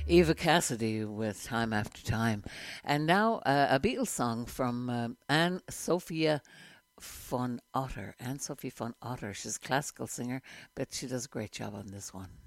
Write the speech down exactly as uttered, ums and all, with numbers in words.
Eva Cassidy with Time After Time. And now uh, a Beatles song from um, Anne Sophia von Otter. Anne Sophie von Otter. She's a classical singer, but she does a great job on this one.